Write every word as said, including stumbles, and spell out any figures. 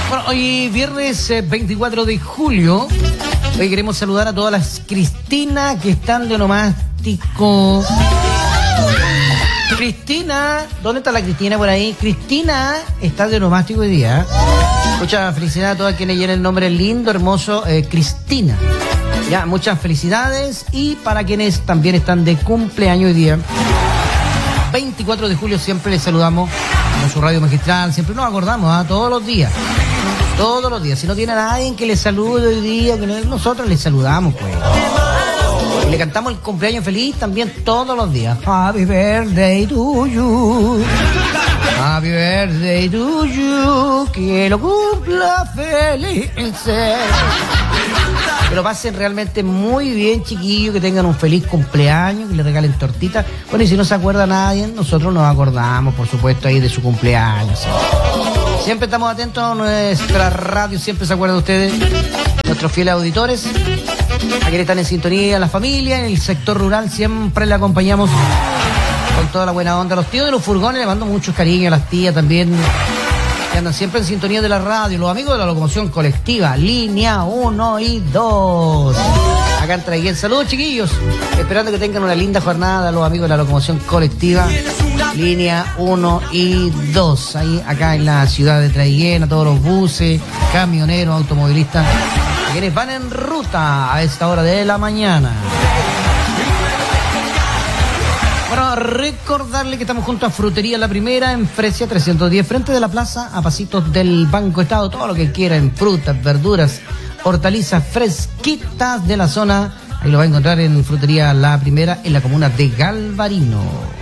Bueno, hoy viernes eh, veinticuatro de julio. Hoy queremos saludar a todas las Cristina que están de onomástico. Cristina, ¿dónde está la Cristina por ahí? Cristina está de onomástico hoy día. Mucha felicidad a todas quienes lleven el nombre lindo, hermoso, eh, Cristina. Ya, muchas felicidades. Y para quienes también están de cumpleaños hoy día, veinticuatro de julio, siempre les saludamos con su radio magistral. Siempre nos acordamos, ¿eh? Todos los días. Todos los días. Si no tiene a nadie que les salude hoy día, que nosotros les saludamos, pues. Y le cantamos el cumpleaños feliz también todos los días. Happy birthday to you. Happy birthday to you. Que lo cumpla feliz. Que lo pasen realmente muy bien, chiquillos. Que tengan un feliz cumpleaños. Que le regalen tortitas. Bueno, y si no se acuerda nadie, nosotros nos acordamos, por supuesto, ahí de su cumpleaños. Siempre estamos atentos a nuestra radio. Siempre se acuerdan ustedes, nuestros fieles auditores. A quienes están en sintonía, la familia, en el sector rural, siempre le acompañamos con toda la buena onda. A los tíos de los furgones le mando muchos cariños, a las tías también, que andan siempre en sintonía de la radio. Los amigos de la locomoción colectiva, línea uno y dos. Acá en Traiguén. Saludos, chiquillos. Esperando que tengan una linda jornada los amigos de la locomoción colectiva, línea uno y dos. Ahí, acá en la ciudad de Traiguén, a todos los buses, camioneros, automovilistas, quienes van en ruta a esta hora de la mañana. Bueno, recordarle que estamos junto a Frutería La Primera en Fresia trescientos diez, frente de la plaza, a pasitos del Banco Estado. Todo lo que quieran, frutas, verduras, hortalizas fresquitas de la zona. Ahí lo va a encontrar en Frutería La Primera, en la comuna de Galvarino.